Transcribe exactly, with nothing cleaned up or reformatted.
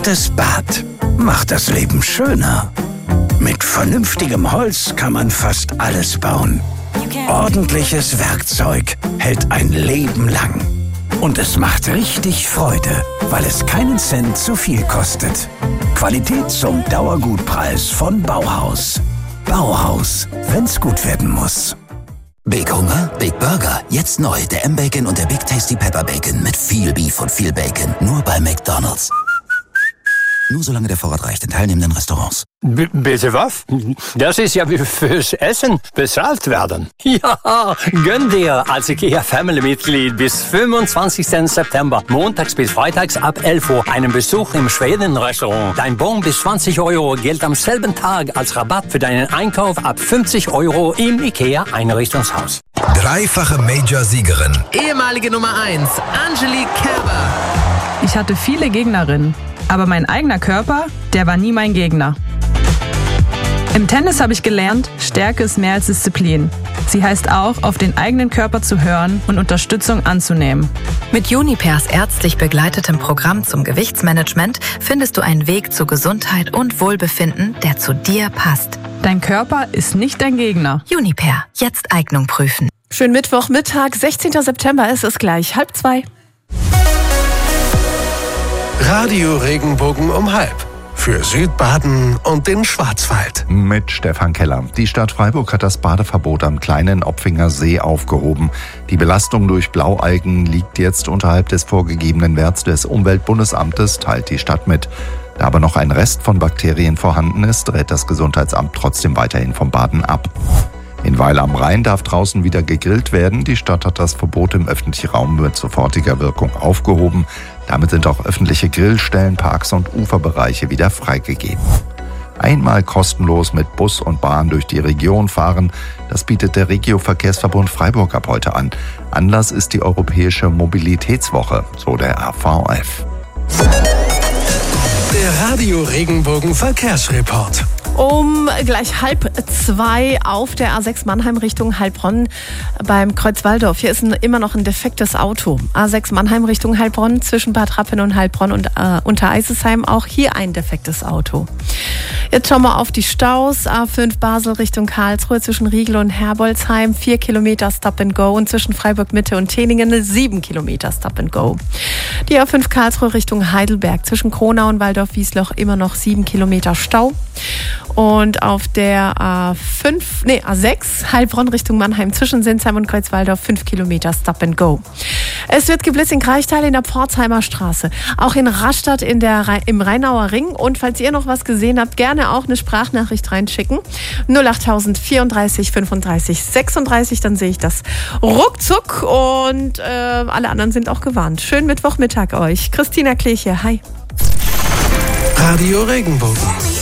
echtes Bad macht das Leben schöner. Mit vernünftigem Holz kann man fast alles bauen. Ordentliches Werkzeug hält ein Leben lang. Und es macht richtig Freude, weil es keinen Cent zu viel kostet. Qualität zum Dauergutpreis von Bauhaus. Bauhaus, wenn's gut werden muss. Big Hunger, Big Burger. Jetzt neu der M-Bacon und der Big Tasty Pepper Bacon mit viel Beef und viel Bacon. Nur bei McDonald's. Nur solange der Vorrat reicht in teilnehmenden Restaurants. B- bitte was? Das ist ja wie fürs Essen bezahlt werden. Ja, gönn dir als IKEA Family-Mitglied bis fünfundzwanzigsten September, montags bis freitags ab elf Uhr, einen Besuch im Schweden-Restaurant. Dein Bon bis zwanzig Euro gilt am selben Tag als Rabatt für deinen Einkauf ab fünfzig Euro im IKEA-Einrichtungshaus. Dreifache Major-Siegerin. Ehemalige Nummer eins, Angelique Kerber. Ich hatte viele Gegnerinnen, aber mein eigener Körper, der war nie mein Gegner. Im Tennis habe ich gelernt, Stärke ist mehr als Disziplin. Sie heißt auch, auf den eigenen Körper zu hören und Unterstützung anzunehmen. Mit Junipers ärztlich begleitetem Programm zum Gewichtsmanagement findest du einen Weg zu Gesundheit und Wohlbefinden, der zu dir passt. Dein Körper ist nicht dein Gegner. Juniper, jetzt Eignung prüfen. Schönen Mittwochmittag, sechzehnten September, ist es gleich halb zwei. Radio Regenbogen um halb. Für Südbaden und den Schwarzwald. Mit Stefan Keller. Die Stadt Freiburg hat das Badeverbot am kleinen Opfinger See aufgehoben. Die Belastung durch Blaualgen liegt jetzt unterhalb des vorgegebenen Werts des Umweltbundesamtes, teilt die Stadt mit. Da aber noch ein Rest von Bakterien vorhanden ist, rät das Gesundheitsamt trotzdem weiterhin vom Baden ab. In Weil am Rhein darf draußen wieder gegrillt werden. Die Stadt hat das Verbot im öffentlichen Raum mit sofortiger Wirkung aufgehoben. Damit sind auch öffentliche Grillstellen, Parks und Uferbereiche wieder freigegeben. Einmal kostenlos mit Bus und Bahn durch die Region fahren, das bietet der Regio-Verkehrsverbund Freiburg ab heute an. Anlass ist die Europäische Mobilitätswoche, so der R V F. Der Radio Regenbogen Verkehrsreport. Um gleich halb zwei auf der A sechs Mannheim Richtung Heilbronn beim Kreuz Walldorf. Hier ist ein, immer noch ein defektes Auto. A sechs Mannheim Richtung Heilbronn zwischen Bad Rappen und Heilbronn und äh, Untereisesheim auch hier ein defektes Auto. Jetzt schauen wir auf die Staus. A fünf Basel Richtung Karlsruhe zwischen Riegel und Herbolzheim. Vier Kilometer Stop and Go und zwischen Freiburg Mitte und Teningen sieben Kilometer Stop and Go. Die A fünf Karlsruhe Richtung Heidelberg zwischen Kronau und Waldorf-Wiesloch immer noch sieben Kilometer Stau. Und auf der A fünf, nee, A sechs, Heilbronn Richtung Mannheim zwischen Sinsheim und Kreuzwaldorf fünf Kilometer Stop and Go. Es wird geblitzt in Kraichtal in der Pforzheimer Straße, auch in Rastatt in der, im Rheinauer Ring. Und falls ihr noch was gesehen habt, gerne auch eine Sprachnachricht reinschicken. null acht vierunddreißig fünfunddreißig sechsunddreißig, dann sehe ich das ruckzuck und äh, alle anderen sind auch gewarnt. Schönen Mittwochmittag euch. Christina Kleche, hi. Radio Regenbogen.